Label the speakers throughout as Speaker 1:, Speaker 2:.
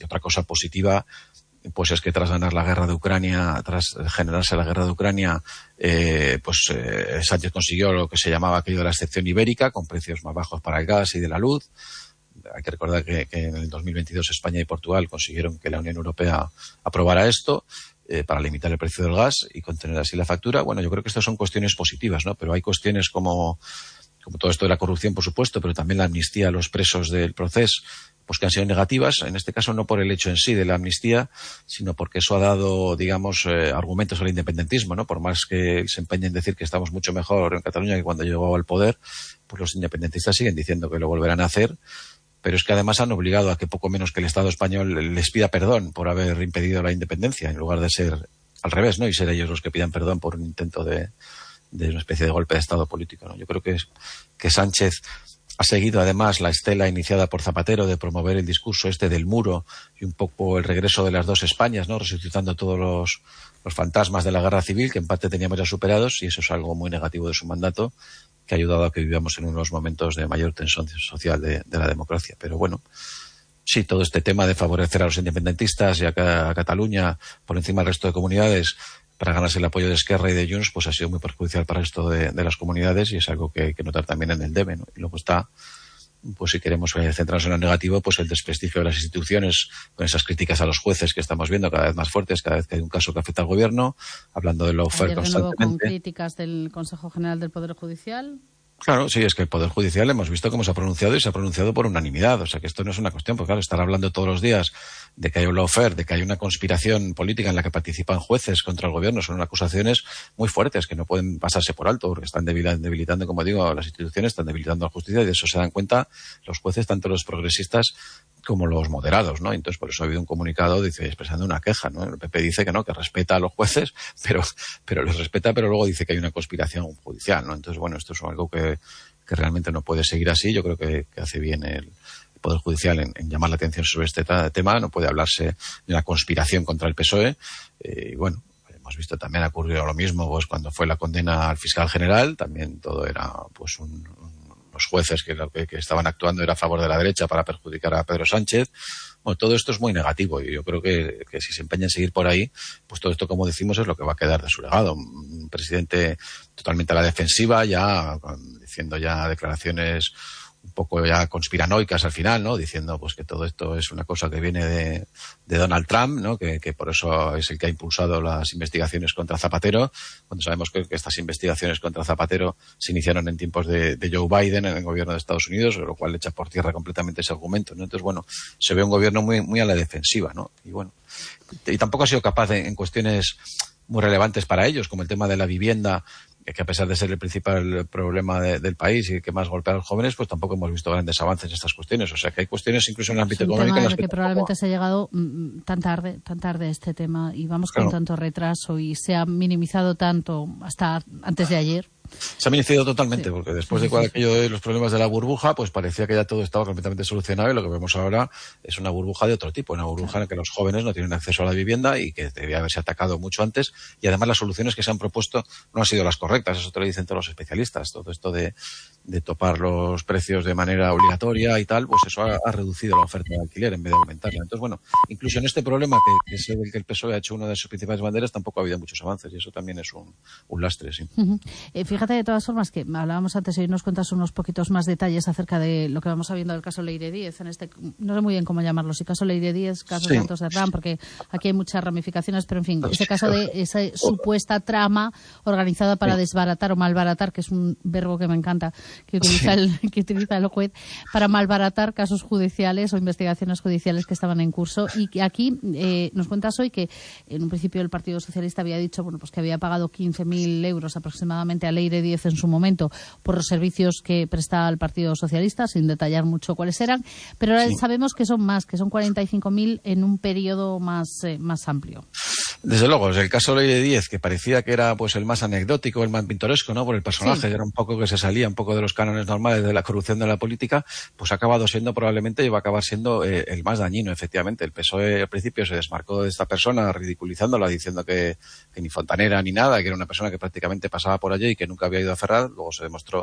Speaker 1: Y otra cosa positiva pues es que tras generarse la guerra de Ucrania, Sánchez consiguió lo que se llamaba aquello de la excepción ibérica, con precios más bajos para el gas y de la luz. Hay que recordar que en el 2022 España y Portugal consiguieron que la Unión Europea aprobara esto para limitar el precio del gas y contener así la factura. Bueno, yo creo que estas son cuestiones positivas, ¿no? Pero hay cuestiones como todo esto de la corrupción, por supuesto, pero también la amnistía a los presos del proceso, pues que han sido negativas, en este caso no por el hecho en sí de la amnistía, sino porque eso ha dado, digamos, argumentos al independentismo, ¿no? Por más que se empeñen en decir que estamos mucho mejor en Cataluña que cuando llegó al poder, pues los independentistas siguen diciendo que lo volverán a hacer, pero es que además han obligado a que poco menos que el Estado español les pida perdón por haber impedido la independencia, en lugar de ser al revés, ¿no? Y ser ellos los que pidan perdón por un intento de una especie de golpe de Estado político, ¿no? Yo creo que Sánchez ha seguido además la estela iniciada por Zapatero de promover el discurso este del muro y un poco el regreso de las dos Españas, ¿no? Resucitando todos los fantasmas de la guerra civil que en parte teníamos ya superados, y eso es algo muy negativo de su mandato, que ha ayudado a que vivamos en unos momentos de mayor tensión social de la democracia. Pero bueno, sí, todo este tema de favorecer a los independentistas y a Cataluña por encima del resto de comunidades para ganarse el apoyo de Esquerra y de Junts, pues ha sido muy perjudicial para el resto de las comunidades, y es algo que hay que notar también en el DEME, ¿no? Y luego está, pues si queremos centrarnos en lo negativo, pues el desprestigio de las instituciones, con esas críticas a los jueces que estamos viendo cada vez más fuertes, cada vez que hay un caso que afecta al gobierno, hablando de lawfare constantemente.
Speaker 2: Con críticas del Consejo General del Poder Judicial.
Speaker 1: Claro, sí, es que el Poder Judicial hemos visto cómo se ha pronunciado, y se ha pronunciado por unanimidad. O sea, que esto no es una cuestión, porque claro, estar hablando todos los días de que hay un lawfare, de que hay una conspiración política en la que participan jueces contra el gobierno, son acusaciones muy fuertes que no pueden pasarse por alto, porque están debilitando, como digo, las instituciones, están debilitando la justicia, y de eso se dan cuenta los jueces, tanto los progresistas como los moderados, ¿no? Entonces, por eso ha habido un comunicado expresando una queja, ¿no? El PP dice que no, que respeta a los jueces, pero los respeta, pero luego dice que hay una conspiración judicial, ¿no? Entonces, bueno, esto es algo que realmente no puede seguir así. Yo creo que hace bien el Poder Judicial en llamar la atención sobre este tema. No puede hablarse de una conspiración contra el PSOE. Y bueno, hemos visto también ha ocurrido lo mismo, pues cuando fue la condena al fiscal general, también todo era pues los jueces que estaban actuando era a favor de la derecha para perjudicar a Pedro Sánchez. Bueno, todo esto es muy negativo, y yo creo que si se empeña en seguir por ahí, pues todo esto, como decimos, es lo que va a quedar de su legado. Un presidente totalmente a la defensiva, ya diciendo ya declaraciones un poco ya conspiranoicas al final, ¿no? Diciendo pues que todo esto es una cosa que viene de Donald Trump, ¿no? Que por eso es el que ha impulsado las investigaciones contra Zapatero, cuando sabemos que estas investigaciones contra Zapatero se iniciaron en tiempos de Joe Biden en el gobierno de Estados Unidos, lo cual echa por tierra completamente ese argumento, ¿no? Entonces, bueno, se ve un gobierno muy a la defensiva, ¿no? Y bueno, y tampoco ha sido capaz en cuestiones muy relevantes para ellos, como el tema de la vivienda, que a pesar de ser el principal problema del país y que más golpea a los jóvenes, pues tampoco hemos visto grandes avances en estas cuestiones. O sea, que hay cuestiones incluso en el ámbito económico en las
Speaker 2: que probablemente se ha llegado tan tarde a este tema, y vamos con tanto retraso, y se ha minimizado tanto hasta antes de ayer.
Speaker 1: Se ha minimizado totalmente, porque después de aquello de los problemas de la burbuja, pues parecía que ya todo estaba completamente solucionado, y lo que vemos ahora es una burbuja de otro tipo, una burbuja en la que los jóvenes no tienen acceso a la vivienda y que debía haberse atacado mucho antes, y además las soluciones que se han propuesto no han sido las correctas, eso te lo dicen todos los especialistas. Todo esto de topar los precios de manera obligatoria y tal, pues eso ha reducido la oferta de alquiler en vez de aumentarla. Entonces, bueno, incluso en este problema que es el que el PSOE ha hecho una de sus principales banderas, tampoco ha habido muchos avances, y eso también es un lastre, sí.
Speaker 2: Fíjate, de todas formas, que hablábamos antes, y hoy nos cuentas unos poquitos más detalles acerca de lo que vamos sabiendo del caso Leire Díez, no sé muy bien cómo llamarlo, si caso Leire Díez, caso Santos Cerdán, porque aquí hay muchas ramificaciones, pero en fin, este caso de esa supuesta trama organizada para desbaratar o malbaratar, que es un verbo que me encanta, que utiliza el juez, para malbaratar casos judiciales o investigaciones judiciales que estaban en curso, y que aquí nos cuentas hoy que en un principio el Partido Socialista había dicho, bueno, pues que había pagado 15.000 euros aproximadamente a Leire Díez en su momento por los servicios que presta al Partido Socialista, sin detallar mucho cuáles eran, pero ahora sabemos que son más, que son 45.000 en un periodo más amplio.
Speaker 1: Desde luego, es el caso Leire Díez, que parecía que era pues el más anecdótico, el más pintoresco, ¿no? Por el personaje, que era un poco que se salía un poco de los cánones normales de la corrupción de la política, pues ha acabado siendo probablemente, y va a acabar siendo el más dañino, efectivamente. El PSOE al principio se desmarcó de esta persona, ridiculizándola, diciendo que ni fontanera ni nada, que era una persona que prácticamente pasaba por allí y que nunca había ido a Ferraz. Luego se demostró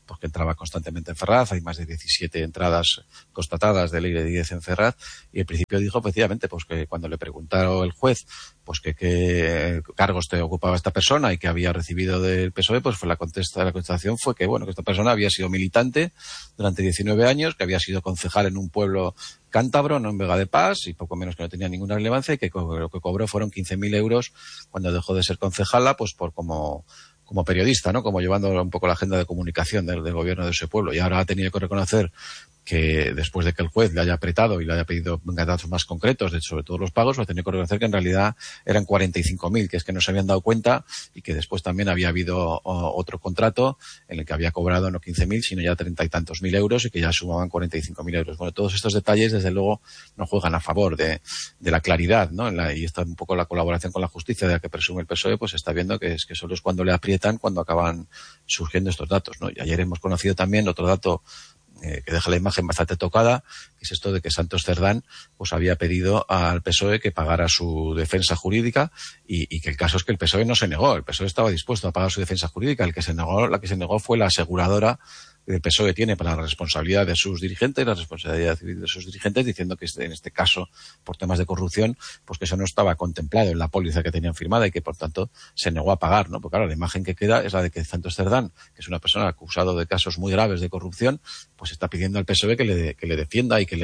Speaker 1: pues que entraba constantemente en Ferraz. Hay más de 17 entradas constatadas de Leire Díez en Ferraz, y en principio dijo efectivamente pues que cuando le preguntaron el juez pues que qué cargos te ocupaba esta persona y que había recibido del PSOE, pues fue la contestación fue que bueno, que esta persona había sido militante durante 19 años, que había sido concejal en un pueblo cántabro, no en Vega de Pas, y poco menos que no tenía ninguna relevancia, y que lo que cobró fueron 15.000 euros cuando dejó de ser concejala, pues por como periodista, ¿no? Como llevando un poco la agenda de comunicación del gobierno de ese pueblo. Y ahora ha tenido que reconocer que después de que el juez le haya apretado y le haya pedido datos más concretos sobre todos los pagos, ha tenido que reconocer que en realidad eran 45.000, que es que no se habían dado cuenta, y que después también había habido otro contrato en el que había cobrado no 15.000, sino ya 30 y tantos mil euros, y que ya sumaban 45.000 euros. Bueno, todos estos detalles, desde luego, no juegan a favor de la claridad, ¿no? Y está un poco la colaboración con la justicia de la que presume el PSOE, pues está viendo que solo es cuando le aprietan cuando acaban surgiendo estos datos, ¿no? Y ayer hemos conocido también otro dato que deja la imagen bastante tocada, que es esto de que Santos Cerdán pues había pedido al PSOE que pagara su defensa jurídica, y que el caso es que el PSOE no se negó. El PSOE estaba dispuesto a pagar su defensa jurídica. La que se negó fue la aseguradora el PSOE tiene para la responsabilidad de sus dirigentes, la responsabilidad civil de sus dirigentes, diciendo que en este caso, por temas de corrupción, pues que eso no estaba contemplado en la póliza que tenían firmada y que, por tanto, se negó a pagar, ¿no? Porque claro, la imagen que queda es la de que Santos Cerdán, que es una persona acusada de casos muy graves de corrupción, pues está pidiendo al PSOE que le defienda y que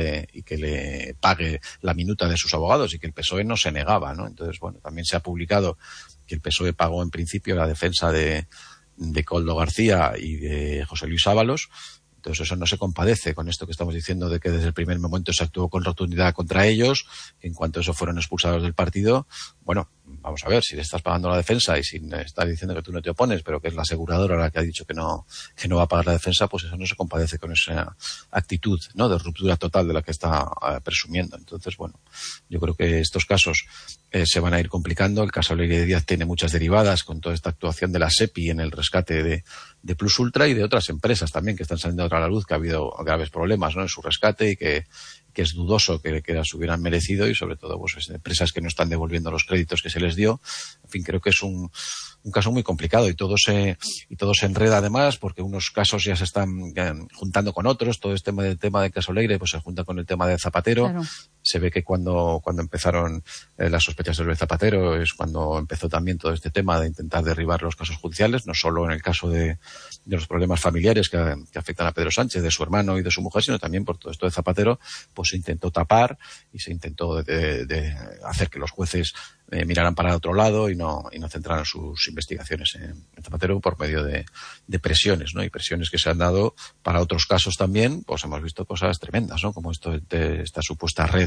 Speaker 1: le pague la minuta de sus abogados, y que el PSOE no se negaba, ¿no? Entonces, bueno, también se ha publicado que el PSOE pagó en principio la defensa de Koldo García y de José Luis Ábalos. Entonces eso no se compadece con esto que estamos diciendo de que desde el primer momento se actuó con rotundidad contra ellos, que en cuanto a eso fueron expulsados del partido. Bueno, vamos a ver, si le estás pagando la defensa y si estás diciendo que tú no te opones, pero que es la aseguradora la que ha dicho que no va a pagar la defensa, pues eso no se compadece con esa actitud, ¿no?, de ruptura total de la que está presumiendo. Entonces, bueno, yo creo que estos casos se van a ir complicando. El caso Leire Díaz tiene muchas derivadas con toda esta actuación de la SEPI en el rescate de Plus Ultra y de otras empresas también que están saliendo a la luz, que ha habido graves problemas, ¿no?, en su rescate, y que es dudoso que las hubieran merecido, y sobre todo pues empresas que no están devolviendo los créditos que se les dio. En fin, creo que es un caso muy complicado, y todo se enreda además porque unos casos ya se están juntando con otros. Todo este tema del caso Leire pues se junta con el tema de Zapatero. Claro. Se ve que cuando empezaron las sospechas sobre Zapatero es cuando empezó también todo este tema de intentar derribar los casos judiciales, no solo en el caso de los problemas familiares que afectan a Pedro Sánchez, de su hermano y de su mujer, sino también por todo esto de Zapatero. Pues se intentó tapar y se intentó de hacer que los jueces miraran para otro lado y no centraran sus investigaciones en Zapatero por medio de presiones, ¿no? Y presiones que se han dado para otros casos también. Pues hemos visto cosas tremendas, ¿no?, como esta supuesta red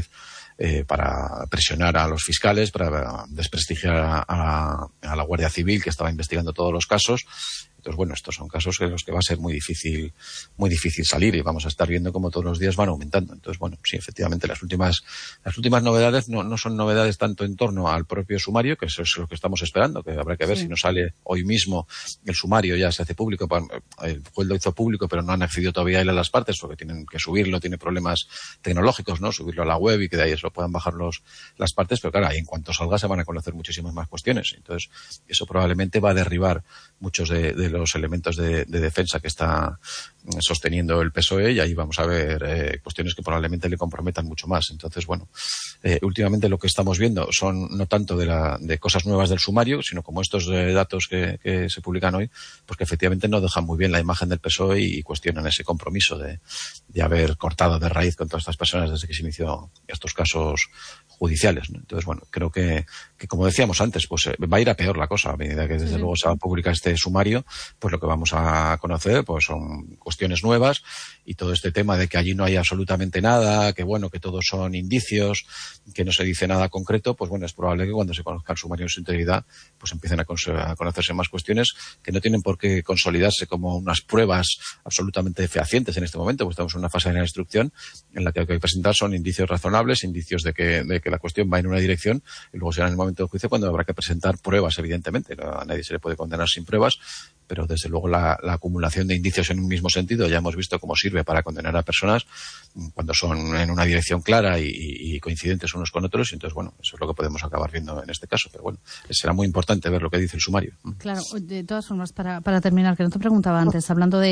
Speaker 1: para presionar a los fiscales, para desprestigiar a la Guardia Civil, que estaba investigando todos los casos. Entonces, bueno, estos son casos en los que va a ser muy difícil salir, y vamos a estar viendo cómo todos los días van aumentando. Entonces, bueno, sí, efectivamente, las últimas novedades no son novedades tanto en torno al propio sumario, que eso es lo que estamos esperando, que habrá que ver si no sale hoy mismo el sumario, ya se hace público. El juez lo hizo público, pero no han accedido todavía a él a las partes porque tienen que subirlo, tiene problemas tecnológicos, ¿no?, subirlo a la web y que de ahí eso puedan bajar las partes, pero claro, ahí en cuanto salga se van a conocer muchísimas más cuestiones. Entonces, eso probablemente va a derribar muchos de los elementos de defensa que está sosteniendo el PSOE, y ahí vamos a ver cuestiones que probablemente le comprometan mucho más. Entonces, bueno, últimamente lo que estamos viendo son no tanto de cosas nuevas del sumario, sino como estos datos que se publican hoy, pues que efectivamente no dejan muy bien la imagen del PSOE y cuestionan ese compromiso de haber cortado de raíz con todas estas personas desde que se inició estos casos judiciales, ¿no? Entonces, bueno, creo que como decíamos antes, pues va a ir a peor la cosa a medida que desde luego se va a publicar este sumario. Pues lo que vamos a conocer pues son cuestiones nuevas, y todo este tema de que allí no hay absolutamente nada, que bueno, que todos son indicios, que no se dice nada concreto. Pues bueno, es probable que cuando se conozca el sumario en su integridad pues empiecen a conocerse más cuestiones que no tienen por qué consolidarse como unas pruebas absolutamente fehacientes en este momento, pues estamos en una fase de la instrucción en la que lo que hay que presentar son indicios razonables, indicios de que la cuestión va en una dirección, y luego será en el momento del juicio cuando habrá que presentar pruebas, evidentemente. A nadie se le puede condenar sin pruebas, pero desde luego la acumulación de indicios en un mismo sentido ya hemos visto cómo sirve para condenar a personas cuando son en una dirección clara y coincidentes unos con otros. Y entonces, bueno, eso es lo que podemos acabar viendo en este caso. Pero bueno, será muy importante ver lo que dice el sumario.
Speaker 2: Claro, de todas formas, para terminar, que no te preguntaba antes, hablando de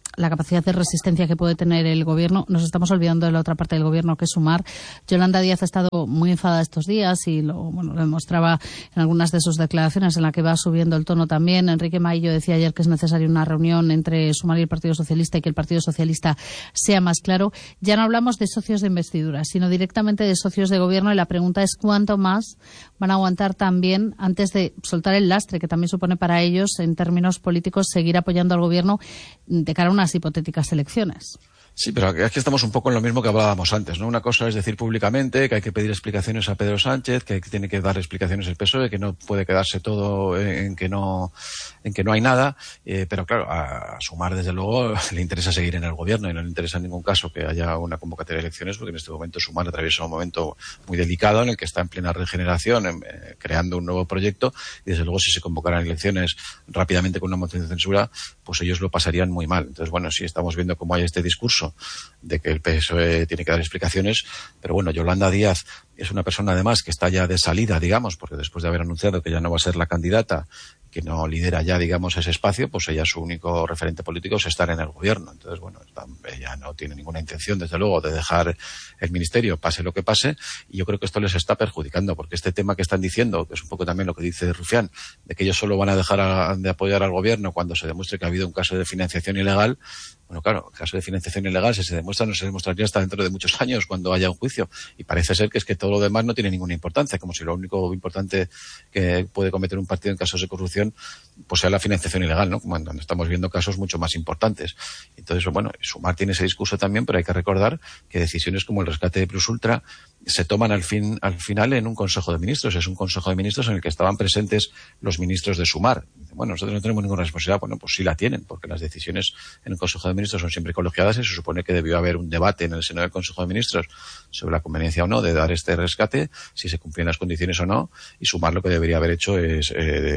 Speaker 2: la capacidad de resistencia que puede tener el gobierno. Nos estamos olvidando de la otra parte del gobierno, que es Sumar. Yolanda Díaz ha estado muy enfadada estos días y lo demostraba en algunas de sus declaraciones, en la que va subiendo el tono también. Enrique Maillo decía ayer que es necesaria una reunión entre Sumar y el Partido Socialista y que el Partido Socialista sea más claro. Ya no hablamos de socios de investidura, sino directamente de socios de gobierno, y la pregunta es cuánto más van a aguantar también antes de soltar el lastre que también supone para ellos, en términos políticos, seguir apoyando al gobierno de cara a unas hipotéticas elecciones.
Speaker 1: Sí, pero aquí estamos un poco en lo mismo que hablábamos antes, ¿no? Una cosa es decir públicamente que hay que pedir explicaciones a Pedro Sánchez, que tiene que dar explicaciones el PSOE, que no puede quedarse todo en que no hay nada, pero claro, a Sumar desde luego le interesa seguir en el gobierno y no le interesa en ningún caso que haya una convocatoria de elecciones, porque en este momento Sumar atraviesa un momento muy delicado en el que está en plena regeneración, creando un nuevo proyecto, y desde luego si se convocaran elecciones rápidamente con una moción de censura, pues ellos lo pasarían muy mal. Entonces, bueno, sí estamos viendo cómo hay este discurso de que el PSOE tiene que dar explicaciones, pero bueno, Yolanda Díaz es una persona además que está ya de salida, digamos, porque después de haber anunciado que ya no va a ser la candidata, que no lidera ya, digamos, ese espacio, pues ella, su único referente político es estar en el gobierno. Entonces, bueno, ella no tiene ninguna intención, desde luego, de dejar el ministerio, pase lo que pase, y yo creo que esto les está perjudicando, porque este tema que están diciendo, que es un poco también lo que dice Rufián, de que ellos solo van a dejar de apoyar al gobierno cuando se demuestre que ha habido un caso de financiación ilegal. Bueno, claro, el caso de financiación ilegal, si se demuestra, no se demostraría hasta dentro de muchos años cuando haya un juicio. Y parece ser que es que todo lo demás no tiene ninguna importancia, como si lo único importante que puede cometer un partido en casos de corrupción pues sea la financiación ilegal, ¿no? Cuando estamos viendo casos mucho más importantes. Entonces, bueno, Sumar tiene ese discurso también, pero hay que recordar que decisiones como el rescate de Plus Ultra se toman al final en un Consejo de Ministros. Es un Consejo de Ministros en el que estaban presentes los ministros de Sumar. Bueno, nosotros no tenemos ninguna responsabilidad. Bueno, pues sí la tienen, porque las decisiones en el Consejo de Ministros son siempre colegiadas y se supone que debió haber un debate en el seno del Consejo de Ministros sobre la conveniencia o no de dar este rescate, si se cumplían las condiciones o no, y Sumar lo que debería haber hecho es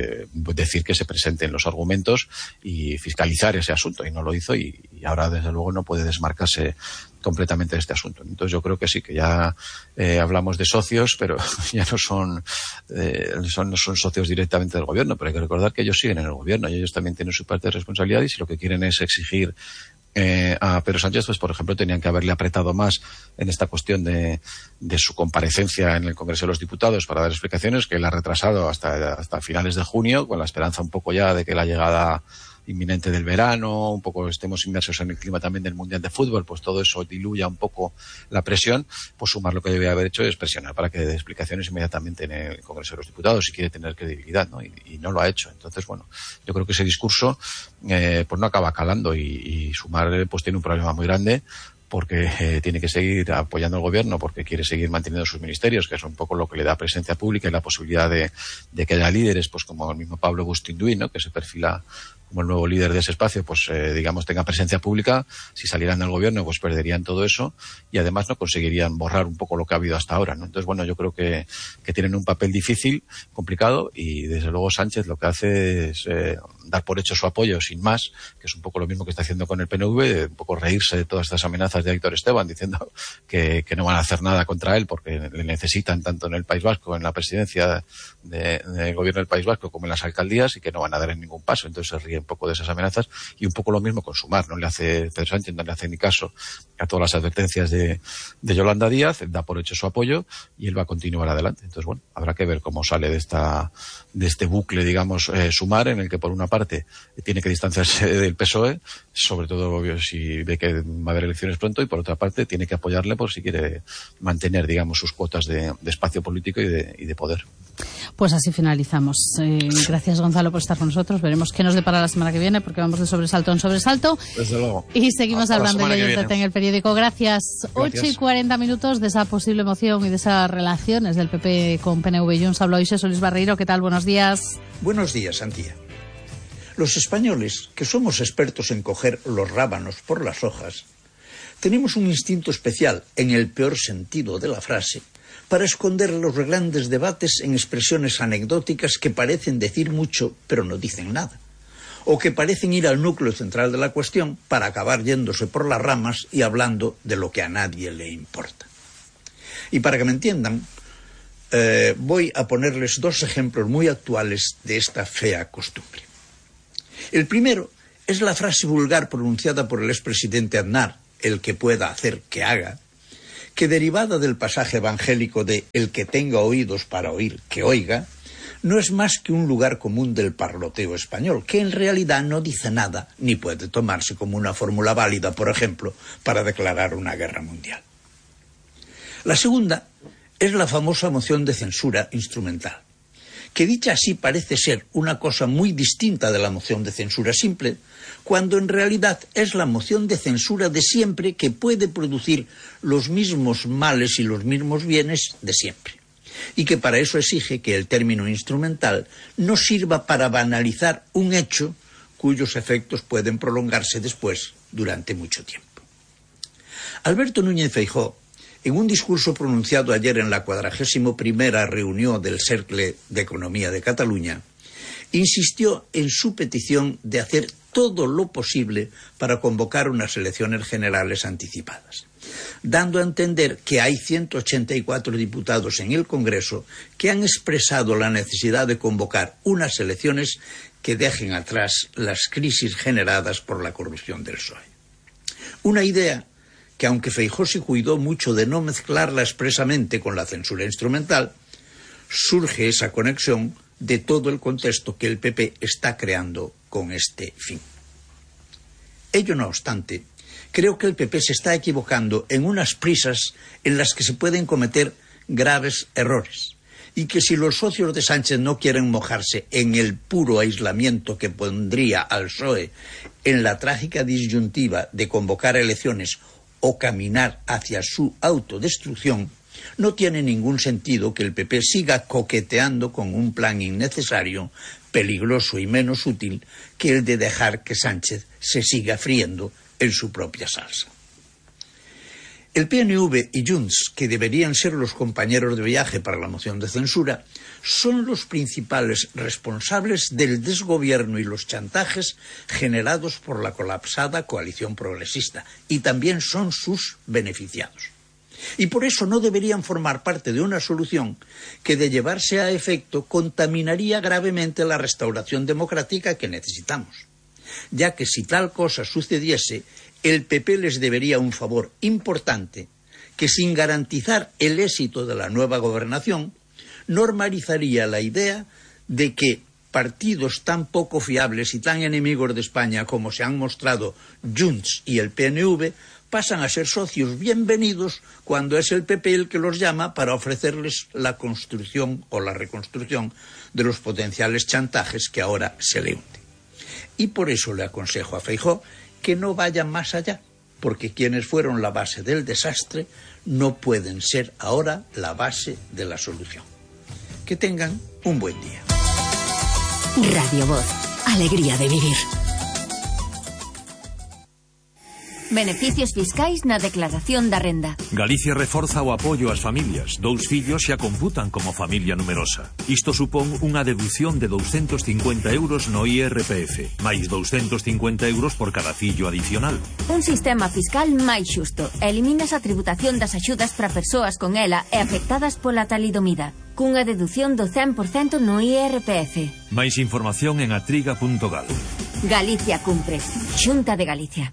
Speaker 1: decir que se presenten los argumentos y fiscalizar ese asunto, y no lo hizo, y ahora desde luego no puede desmarcarse completamente de este asunto. Entonces yo creo que sí, que ya hablamos de socios, pero ya no son socios directamente del gobierno, pero hay que recordar que ellos siguen en el gobierno y ellos también tienen su parte de responsabilidad, y si lo que quieren es exigir a Pedro Sánchez, pues por ejemplo tenían que haberle apretado más en esta cuestión de su comparecencia en el Congreso de los Diputados para dar explicaciones, que él ha retrasado hasta finales de junio, con la esperanza un poco ya de que la llegada inminente del verano, un poco estemos inmersos en el clima también del Mundial de Fútbol, pues todo eso diluya un poco la presión. Pues Sumar lo que debe haber hecho es presionar para que dé explicaciones inmediatamente en el Congreso de los Diputados si quiere tener credibilidad, ¿no? Y no lo ha hecho. Entonces, bueno, yo creo que ese discurso pues no acaba calando, y Sumar pues tiene un problema muy grande, porque tiene que seguir apoyando al gobierno, porque quiere seguir manteniendo sus ministerios, que es un poco lo que le da presencia pública y la posibilidad de que haya líderes, pues como el mismo Pablo Bustinduy, ¿no? Que se perfila como el nuevo líder de ese espacio, pues digamos tenga presencia pública. Si salieran del gobierno, pues perderían todo eso, y además no conseguirían borrar un poco lo que ha habido hasta ahora, ¿no? Entonces, bueno, yo creo que tienen un papel difícil, complicado, y desde luego Sánchez lo que hace es dar por hecho su apoyo sin más, que es un poco lo mismo que está haciendo con el PNV, un poco reírse de todas estas amenazas de Aitor Esteban, diciendo que no van a hacer nada contra él porque le necesitan tanto en el País Vasco, en la presidencia del gobierno del País Vasco, como en las alcaldías, y que no van a dar en ningún paso. Entonces se ríe un poco de esas amenazas, y un poco lo mismo con Sumar. No le hace Pedro Sánchez, no le hace ni caso a todas las advertencias de Yolanda Díaz, da por hecho su apoyo y él va a continuar adelante. Entonces, bueno, habrá que ver cómo sale de este bucle, digamos, Sumar, en el que por una parte tiene que distanciarse del PSOE, sobre todo si ve que va a haber elecciones pronto, y por otra parte tiene que apoyarle por si quiere mantener, digamos, sus cuotas de espacio político y de poder.
Speaker 2: Pues así finalizamos. Gracias, Gonzalo, por estar con nosotros. Veremos qué nos depara la semana que viene, porque vamos de sobresalto en sobresalto.
Speaker 1: Desde luego.
Speaker 2: Y seguimos hablando de ello en el periódico. Gracias. 8:40 de esa posible moción y de esas relaciones del PP con PNV y Junts. Habló hoy Solís Barreiro. ¿Qué tal? Buenos días.
Speaker 3: Buenos días, Antía. Los españoles, que somos expertos en coger los rábanos por las hojas, tenemos un instinto especial, en el peor sentido de la frase, para esconder los grandes debates en expresiones anecdóticas que parecen decir mucho, pero no dicen nada, o que parecen ir al núcleo central de la cuestión para acabar yéndose por las ramas y hablando de lo que a nadie le importa. Y para que me entiendan, voy a ponerles dos ejemplos muy actuales de esta fea costumbre. El primero es la frase vulgar pronunciada por el expresidente Aznar, el que pueda hacer que haga, que derivada del pasaje evangélico de el que tenga oídos para oír, que oiga, no es más que un lugar común del parloteo español, que en realidad no dice nada, ni puede tomarse como una fórmula válida, por ejemplo, para declarar una guerra mundial. La segunda es la famosa moción de censura instrumental, que dicha así parece ser una cosa muy distinta de la moción de censura simple, cuando en realidad es la moción de censura de siempre que puede producir los mismos males y los mismos bienes de siempre, y que para eso exige que el término instrumental no sirva para banalizar un hecho cuyos efectos pueden prolongarse después durante mucho tiempo. Alberto Núñez Feijóo, en un discurso pronunciado ayer en la 41ª reunión del Cercle de Economía de Cataluña, insistió en su petición de hacer todo lo posible para convocar unas elecciones generales anticipadas, dando a entender que hay 184 diputados en el Congreso que han expresado la necesidad de convocar unas elecciones que dejen atrás las crisis generadas por la corrupción del PSOE. Una idea que, aunque Feijóo se cuidó mucho de no mezclarla expresamente con la censura instrumental, surge esa conexión de todo el contexto que el PP está creando con este fin. Ello no obstante, creo que el PP se está equivocando en unas prisas en las que se pueden cometer graves errores, y que si los socios de Sánchez no quieren mojarse en el puro aislamiento que pondría al PSOE en la trágica disyuntiva de convocar elecciones o caminar hacia su autodestrucción, no tiene ningún sentido que el PP siga coqueteando con un plan innecesario, peligroso y menos útil que el de dejar que Sánchez se siga friendo en su propia salsa. El PNV y Junts, que deberían ser los compañeros de viaje para la moción de censura, son los principales responsables del desgobierno y los chantajes generados por la colapsada coalición progresista, y también son sus beneficiados. Y por eso no deberían formar parte de una solución que, de llevarse a efecto, contaminaría gravemente la restauración democrática que necesitamos, ya que si tal cosa sucediese, el PP les debería un favor importante que, sin garantizar el éxito de la nueva gobernación, normalizaría la idea de que partidos tan poco fiables y tan enemigos de España como se han mostrado Junts y el PNV pasan a ser socios bienvenidos cuando es el PP el que los llama para ofrecerles la construcción o la reconstrucción de los potenciales chantajes que ahora se le hunden. Y por eso le aconsejo a Feijóo que no vaya más allá, porque quienes fueron la base del desastre no pueden ser ahora la base de la solución. Que tengan un buen día.
Speaker 4: Radio Voz, alegría de vivir. Beneficios fiscais na declaración da renda.
Speaker 5: Galicia reforza o apoio ás familias. 2 fillos xa computan como familia numerosa. Isto supón unha deducción de 250 euros no IRPF, máis 250 euros por cada fillo adicional.
Speaker 4: Un sistema fiscal máis xusto. Eliminas a tributación das axudas para persoas con ela e afectadas pola talidomida, cunha deducción do 100% no IRPF.
Speaker 5: Máis información en atriga.gal.
Speaker 4: Galicia cumpre. Xunta de Galicia.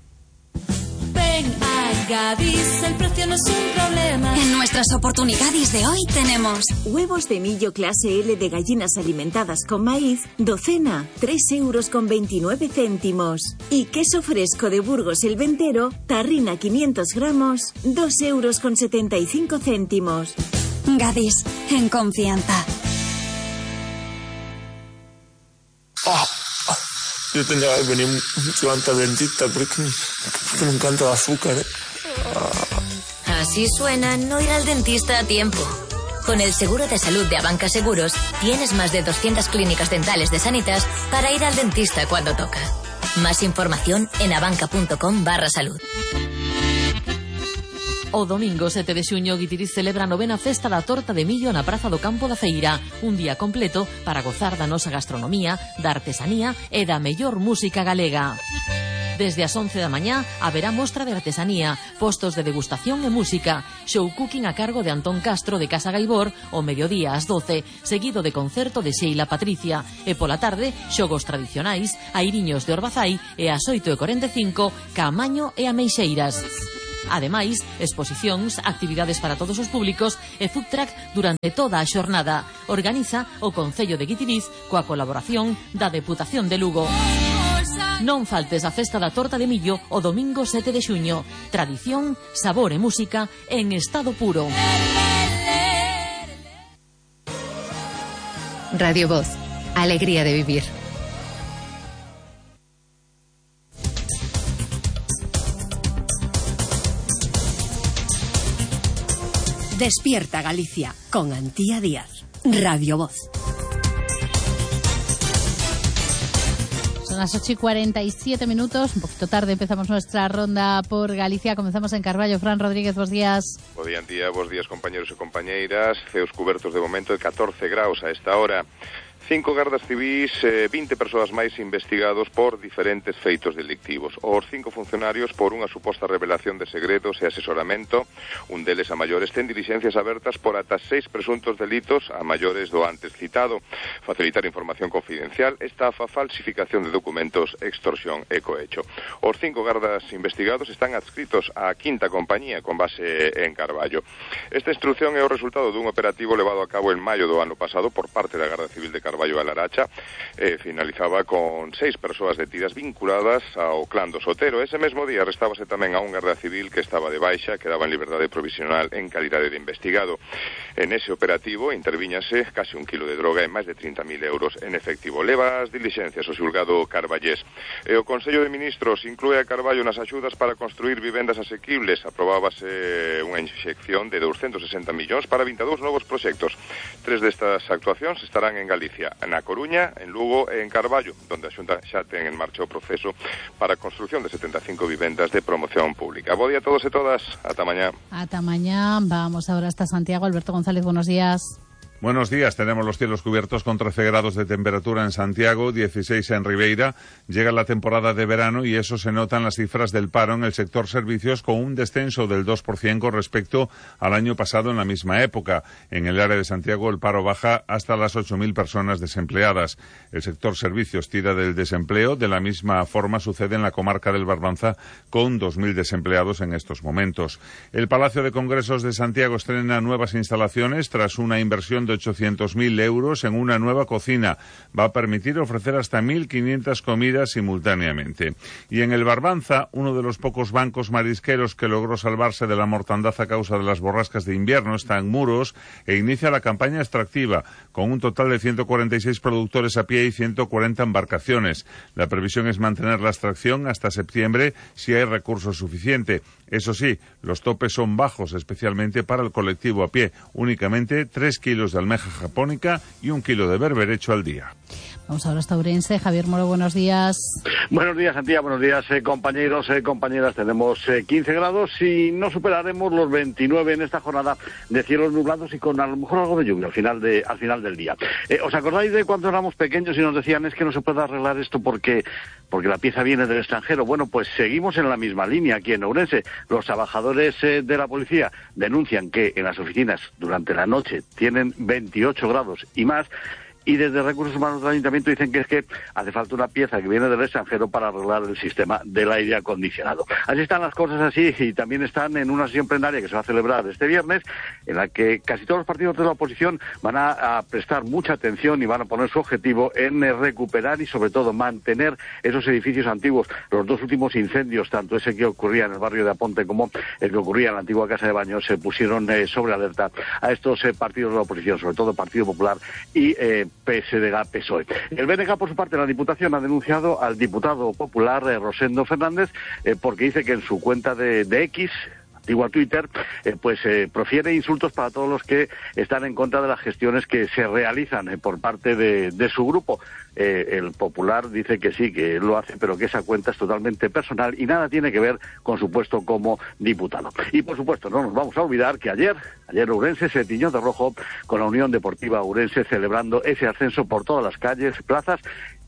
Speaker 6: Gadis, el precio no es un problema.
Speaker 7: En nuestras oportunidades de hoy tenemos
Speaker 8: huevos de millo clase L de gallinas alimentadas con maíz, docena, 3,29 €. Y queso fresco de Burgos el Ventero, tarrina 500 gramos, 2,75 €.
Speaker 7: Gadis, en confianza.
Speaker 9: Yo tenía que venir mucho antes al dentista porque me encanta el azúcar.
Speaker 10: Así suena no ir al dentista a tiempo. Con el seguro de salud de Abanca Seguros tienes más de 200 clínicas dentales de Sanitas para ir al dentista cuando toca. Más información en abanca.com/salud.
Speaker 11: O domingo 7 de xuño Guitiriz celebra a 9ª festa da torta de millo na Praza do Campo da Feira, un día completo para gozar da nosa gastronomía, da artesanía e da mellor música galega. Desde as 11 da mañá haberá mostra de artesanía, postos de degustación e música, show cooking a cargo de Antón Castro de Casa Gaibor o mediodía ás 12, seguido de concerto de Sheila Patricia, e pola tarde xogos tradicionais, airiños de Orbazai e ás 8:45 Caamaño e Ameixeiras. Ademais, exposicións, actividades para todos os públicos e food truck durante toda a xornada. Organiza o Concello de Guitiriz coa colaboración da Deputación de Lugo. Non faltes a festa da torta de millo o domingo 7 de xuño. Tradición, sabor e música en estado puro.
Speaker 12: Radio Voz, alegría de vivir. Despierta Galicia con Antía Díaz. Radio Voz.
Speaker 2: Son las 8:47 minutos, un poquito tarde empezamos nuestra ronda por Galicia. Comenzamos en Carballo. Fran Rodríguez, bos días.
Speaker 13: Bo día, Antía, bos días, compañeros e compañeiras. Ceos cubertos de momento de 14 graus a esta hora. 5 gardas civis, 20 persoas máis investigados por diferentes feitos delictivos. Os 5 funcionarios por unha suposta revelación de segredos e asesoramento. Un deles a maiores ten dilixencias abertas por ata 6 presuntos delitos a maiores do antes citado. Facilitar información confidencial, estafa, falsificación de documentos, extorsión e cohecho. Os 5 gardas investigados están adscritos á quinta compañía con base en Carballo. Esta instrucción é o resultado dun operativo levado a cabo en maio do ano pasado por parte da Garda Civil de Carballo a Laracha, finalizaba con 6 persoas detidas vinculadas ao clan do Sotero. Ese mesmo día arrestábase tamén a un garda civil que estaba de baixa, quedaba en liberdade provisional en calidade de investigado. En ese operativo intervíñase casi 1 kilo de droga e máis de 30.000 euros en efectivo. Leva as dilixencias o xulgado carballés. E o Consello de Ministros inclúe a Carballo nas axudas para construir vivendas asequibles. Aprobábase unha inxección de 260 millóns para 22 novos proxectos. 3 destas actuacións estarán en Galicia, na Coruña, en Lugo e en Carballo, donde a Xunta xa ten en marcha o proceso para a construción de 75 vivendas de promoción pública. Bo día a todos e todas, ata mañá.
Speaker 2: Ata mañá, vamos ahora hasta Santiago. Alberto González, buenos días.
Speaker 14: Buenos días, tenemos los cielos cubiertos con 13 grados de temperatura en Santiago, 16 en Ribeira. Llega la temporada de verano y eso se nota en las cifras del paro en el sector servicios, con un descenso del 2% con respecto al año pasado en la misma época. En el área de Santiago el paro baja hasta las 8.000 personas desempleadas. El sector servicios tira del desempleo. De la misma forma sucede en la comarca del Barbanza, con 2.000 desempleados en estos momentos. El Palacio de Congresos de Santiago estrena nuevas instalaciones tras una inversión de 800.000 euros en una nueva cocina. Va a permitir ofrecer hasta 1.500 comidas simultáneamente. Y en el Barbanza, uno de los pocos bancos marisqueros que logró salvarse de la mortandad a causa de las borrascas de invierno está en Muros e inicia la campaña extractiva, con un total de 146 productores a pie y 140 embarcaciones. La previsión es mantener la extracción hasta septiembre si hay recursos suficiente. Eso sí, los topes son bajos, especialmente para el colectivo a pie. Únicamente 3 kilos de almeja japónica y 1 kilo de berberecho al día.
Speaker 2: Vamos ahora hasta Ourense. Javier Moro, buenos días.
Speaker 15: Buenos días, Antía. Buenos días, compañeros, compañeras. Tenemos 15 grados y no superaremos los 29 en esta jornada de cielos nublados y con a lo mejor algo de lluvia al final del día. ¿Os acordáis de cuando éramos pequeños y nos decían es que no se puede arreglar esto porque la pieza viene del extranjero? Bueno, pues seguimos en la misma línea aquí en Ourense. Los trabajadores de la policía denuncian que en las oficinas durante la noche tienen 28 grados y más. Y desde Recursos Humanos del Ayuntamiento dicen que es que hace falta una pieza que viene del extranjero para arreglar el sistema del aire acondicionado. Así están las cosas así, y también están en una sesión plenaria que se va a celebrar este viernes, en la que casi todos los partidos de la oposición van a prestar mucha atención y van a poner su objetivo en recuperar y sobre todo mantener esos edificios antiguos. Los dos últimos incendios, tanto ese que ocurría en el barrio de Aponte como el que ocurría en la antigua Casa de Baños, se pusieron sobre alerta a estos partidos de la oposición, sobre todo Partido Popular y PSDG-PSOE. El BNG, por su parte, la Diputación ha denunciado al diputado popular Rosendo Fernández porque dice que en su cuenta de X, antigua Twitter, profiere insultos para todos los que están en contra de las gestiones que se realizan por parte de su grupo. El Popular dice que sí, que lo hace, pero que esa cuenta es totalmente personal y nada tiene que ver con su puesto como diputado. Y por supuesto, no nos vamos a olvidar que ayer Ourense se tiñó de rojo con la Unión Deportiva Ourense celebrando ese ascenso por todas las calles, plazas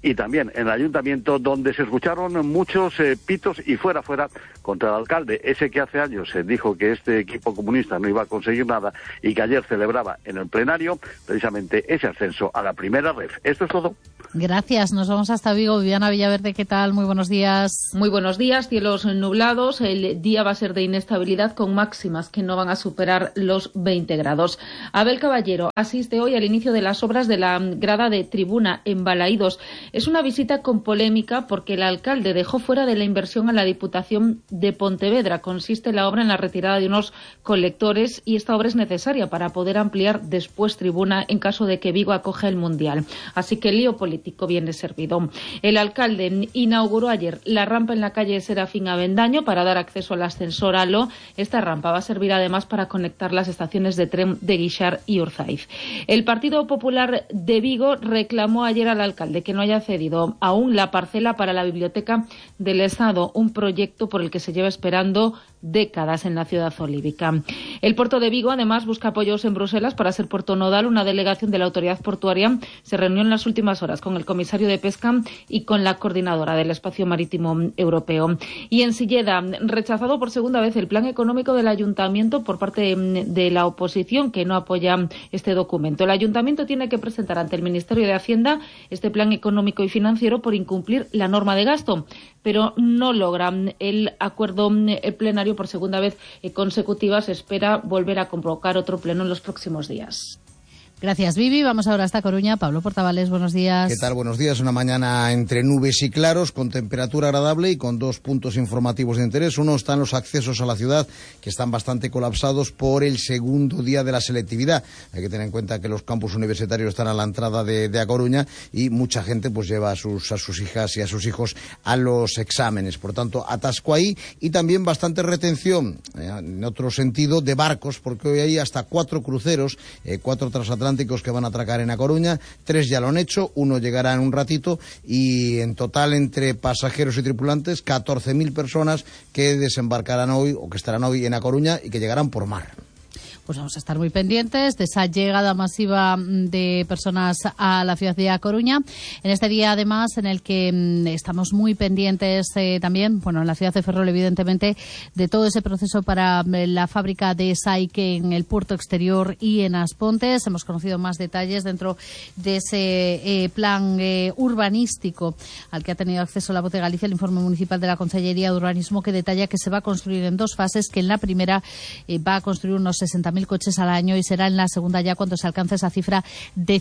Speaker 15: y también en el ayuntamiento, donde se escucharon muchos pitos y fuera contra el alcalde, ese que hace años dijo que este equipo comunista no iba a conseguir nada y que ayer celebraba en el plenario precisamente ese ascenso a la primera ref. Esto es todo.
Speaker 2: Gracias, nos vamos hasta Vigo. Viviana Villaverde, ¿qué tal? Muy buenos días.
Speaker 16: Muy buenos días, cielos nublados. El día va a ser de inestabilidad con máximas que no van a superar los 20 grados. Abel Caballero asiste hoy al inicio de las obras de la grada de tribuna en Balaídos. Es una visita con polémica porque el alcalde dejó fuera de la inversión a la Diputación de Pontevedra. Consiste la obra en la retirada de unos colectores y esta obra es necesaria para poder ampliar después tribuna en caso de que Vigo acoja el Mundial. Así que el lío político viene servido. El alcalde inauguró ayer la rampa en la calle Serafín Avendaño para dar acceso al ascensor Alo. Esta rampa va a servir además para conectar las estaciones de tren de Guixar y Urzaiz. El Partido Popular de Vigo reclamó ayer al alcalde que no haya cedido aún la parcela para la Biblioteca del Estado, un proyecto por el que se lleva esperando décadas en la ciudad olívica. El puerto de Vigo además busca apoyos en Bruselas para ser puerto nodal. Una delegación de la autoridad portuaria se reunió en las últimas horas con el comisario de Pesca y con la coordinadora del espacio marítimo europeo. Y en Silleda, rechazado por segunda vez el plan económico del ayuntamiento por parte de la oposición, que no apoya este documento. El ayuntamiento tiene que presentar ante el Ministerio de Hacienda este plan económico y financiero por incumplir la norma de gasto, pero no logra el acuerdo plenario por segunda vez consecutiva. Se espera volver a convocar otro pleno en los próximos días.
Speaker 2: Gracias, Vivi. Vamos ahora hasta Coruña. Pablo Portavales, buenos días.
Speaker 17: ¿Qué tal? Buenos días. Una mañana entre nubes y claros, con temperatura agradable y con dos puntos informativos de interés. Uno están los accesos a la ciudad, que están bastante colapsados por el segundo día de la selectividad. Hay que tener en cuenta que los campus universitarios están a la entrada de A Coruña y mucha gente pues lleva a sus hijas y a sus hijos a los exámenes. Por tanto, atasco ahí y también bastante retención, en otro sentido, de barcos, porque hoy hay hasta 4 cruceros, 4 transatlánticos que van a atracar en A Coruña. 3 ya lo han hecho, 1 llegará en un ratito y en total entre pasajeros y tripulantes 14.000 personas que desembarcarán hoy o que estarán hoy en A Coruña y que llegarán por mar.
Speaker 2: Pues vamos a estar muy pendientes de esa llegada masiva de personas a la ciudad de A Coruña. En este día, además, en el que estamos muy pendientes también, bueno, en la ciudad de Ferrol, evidentemente, de todo ese proceso para la fábrica de Saike en el puerto exterior y en Aspontes. Hemos conocido más detalles dentro de ese plan urbanístico al que ha tenido acceso la Voz de Galicia, el informe municipal de la Consellería de Urbanismo, que detalla que se va a construir en 2 fases, que en la primera va a construir unos 60.000 coches al año y será en la segunda ya cuando se alcance esa cifra de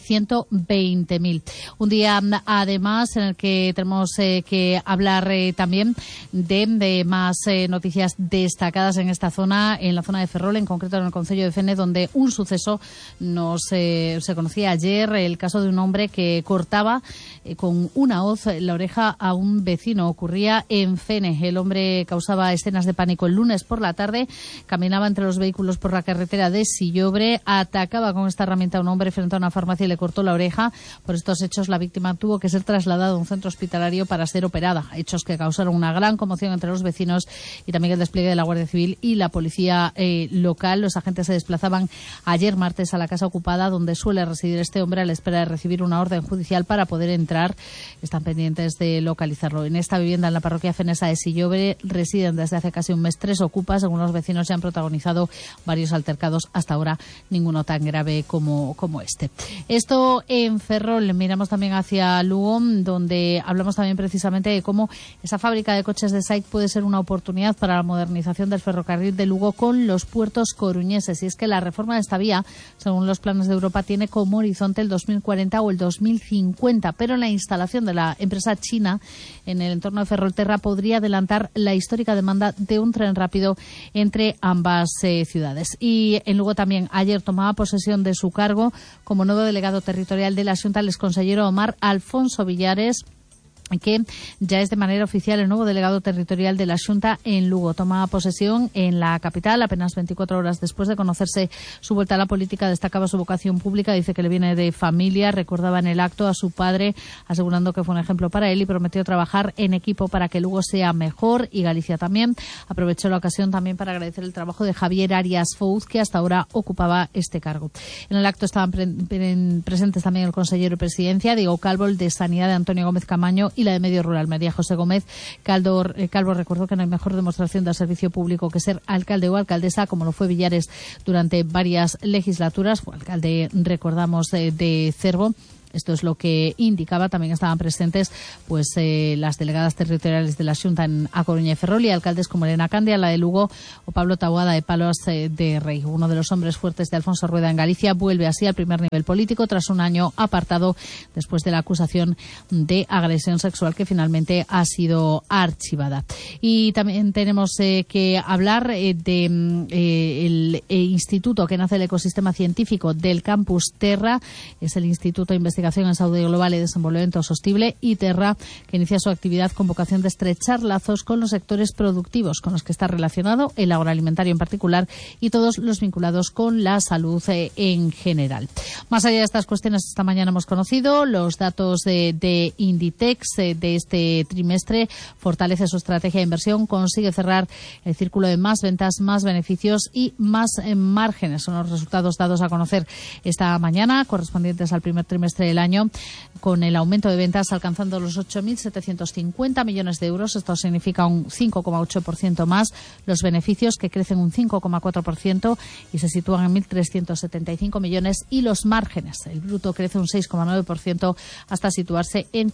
Speaker 2: 120.000. Un día, además, en el que tenemos que hablar también de más noticias destacadas en esta zona, en la zona de Ferrol, en concreto en el concello de Fene, donde un suceso se conocía ayer, el caso de un hombre que cortaba con una hoz la oreja a un vecino. Ocurría en Fene. El hombre causaba escenas de pánico el lunes por la tarde, caminaba entre los vehículos por la carretera de Sillobre, atacaba con esta herramienta a un hombre frente a una farmacia y le cortó la oreja. Por estos hechos, la víctima tuvo que ser trasladada a un centro hospitalario para ser operada. Hechos que causaron una gran conmoción entre los vecinos y también el despliegue de la Guardia Civil y la policía local. Los agentes se desplazaban ayer martes a la casa ocupada donde suele residir este hombre a la espera de recibir una orden judicial para poder entrar. Están pendientes de localizarlo. En esta vivienda en la parroquia fenesa de Sillobre residen desde hace casi un mes 3 ocupas. Según los vecinos, se han protagonizado varios altercados. Hasta ahora ninguno tan grave como este. Esto en Ferrol. Miramos también hacia Lugo, donde hablamos también precisamente de cómo esa fábrica de coches de SAIC puede ser una oportunidad para la modernización del ferrocarril de Lugo con los puertos coruñeses. Y es que la reforma de esta vía, según los planes de Europa, tiene como horizonte el 2040 o el 2050, pero la instalación de la empresa china en el entorno de Ferrolterra podría adelantar la histórica demanda de un tren rápido entre ambas ciudades. Y en Lugo también ayer tomaba posesión de su cargo como nuevo delegado territorial de la Xunta el exconsellero Omar Alfonso Villares, que ya es de manera oficial el nuevo delegado territorial de la Xunta en Lugo. Toma posesión en la capital apenas 24 horas después de conocerse su vuelta a la política. Destacaba su vocación pública, dice que le viene de familia, recordaba en el acto a su padre, asegurando que fue un ejemplo para él y prometió trabajar en equipo para que Lugo sea mejor y Galicia también. Aprovechó la ocasión también para agradecer el trabajo de Javier Arias Fouz, que hasta ahora ocupaba este cargo. En el acto estaban presentes también el consejero de Presidencia, Diego Calvo, el de Sanidad de Antonio Gómez Camaño y la de Medio Rural, María José Gómez. Calvo recordó que no hay mejor demostración de servicio público que ser alcalde o alcaldesa, como lo fue Villares durante varias legislaturas. Fue alcalde, recordamos, de Cervo. Esto es lo que indicaba. También estaban presentes las delegadas territoriales de la Xunta en A Coruña y Ferrol y alcaldes como Elena Candia, la de Lugo, o Pablo Taboada de Palos de Rei. Uno de los hombres fuertes de Alfonso Rueda en Galicia vuelve así al primer nivel político tras un año apartado después de la acusación de agresión sexual que finalmente ha sido archivada. Y también tenemos que hablar del instituto que nace del ecosistema científico del Campus Terra. Es el Instituto de Investigación en Salud Global y Desenvolvimiento Sostenible, ITERRA, que inicia su actividad con vocación de estrechar lazos con los sectores productivos con los que está relacionado, el agroalimentario en particular, y todos los vinculados con la salud en general. Más allá de estas cuestiones, esta mañana hemos conocido los datos de Inditex de este trimestre. Fortalece su estrategia de inversión, consigue cerrar el círculo de más ventas, más beneficios y más márgenes. Son los resultados dados a conocer esta mañana, correspondientes al primer trimestre del año, con el aumento de ventas alcanzando los 8.750 millones de euros. Esto significa un 5,8% más. Los beneficios, que crecen un 5,4% y se sitúan en 1.375 millones. Y los márgenes, el bruto crece un 6,9% hasta situarse en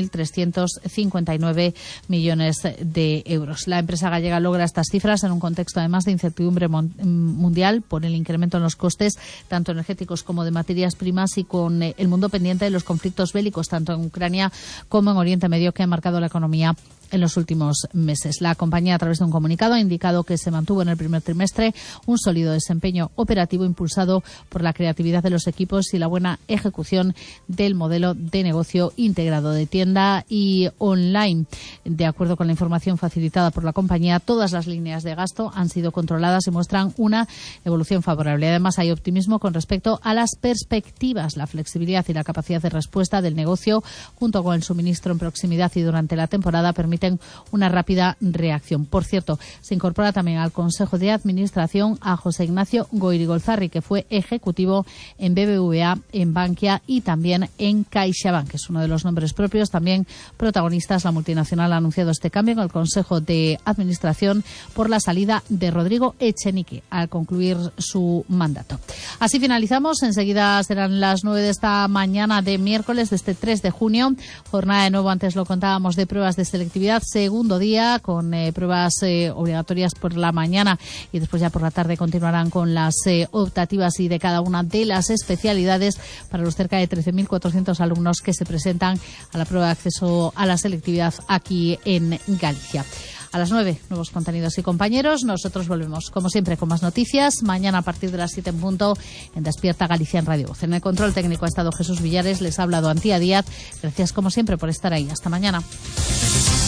Speaker 2: 5.359 millones de euros. La empresa gallega logra estas cifras en un contexto además de incertidumbre mundial por el incremento en los costes, tanto energéticos como de materias primas, y con el mundo pendiente de los conflictos bélicos tanto en Ucrania como en Oriente Medio, que han marcado la economía en los últimos meses. La compañía, a través de un comunicado, ha indicado que se mantuvo en el primer trimestre un sólido desempeño operativo impulsado por la creatividad de los equipos y la buena ejecución del modelo de negocio integrado de tienda y online. De acuerdo con la información facilitada por la compañía, todas las líneas de gasto han sido controladas y muestran una evolución favorable. Además, hay optimismo con respecto a las perspectivas. La flexibilidad y la capacidad de respuesta del negocio, junto con el suministro en proximidad y durante la temporada, permiten una rápida reacción. Por cierto, se incorpora también al Consejo de Administración a José Ignacio Goirigolzarri, que fue ejecutivo en BBVA, en Bankia y también en CaixaBank, que es uno de los nombres propios, también protagonistas. La multinacional ha anunciado este cambio en el Consejo de Administración por la salida de Rodrigo Echenique al concluir su mandato. Así finalizamos. Enseguida serán las 9 de esta mañana de miércoles, de este 3 de junio. Jornada de nuevo, antes lo contábamos, de pruebas de selectividad. Segundo día con pruebas obligatorias por la mañana y después ya por la tarde continuarán con las optativas y de cada una de las especialidades para los cerca de 13.400 alumnos que se presentan a la prueba de acceso a la selectividad aquí en Galicia. A las 9, nuevos contenidos y compañeros. Nosotros volvemos, como siempre, con más noticias. Mañana a partir de las 7 en punto en Despierta Galicia en Radio Voz. En el control técnico ha estado Jesús Villares. Les ha hablado Antía Díaz. Gracias, como siempre, por estar ahí. Hasta mañana.